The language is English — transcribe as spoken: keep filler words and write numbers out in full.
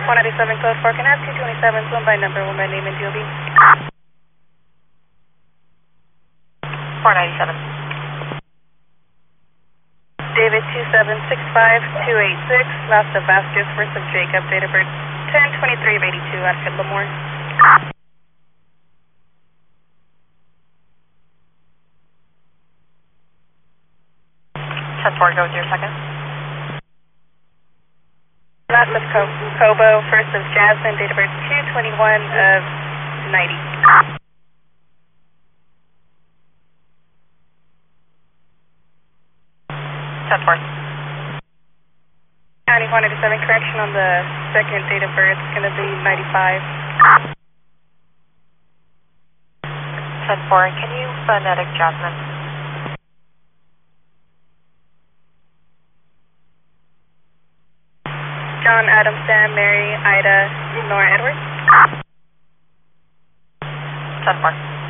four ninety-seven code four, can I have two twenty-sevens, one by number, one by name and D O B? four ninety-seven. David two seven six five two eight six, last of Vasquez, first of Jacob, date of birth ten twenty-three of eighty-two, Advocate Lemoore. ten four, go with your second. Last of Co Cobo, first of Jasmine, date of birth two twenty-one of ninety. ten four. County one ninety-seven, correction on the second date of birth, it's going to be ninety-five. ten four, can you phonetic Jasmine? John, Adam, Sam, Mary, Ida, Nora, Edward. ten four.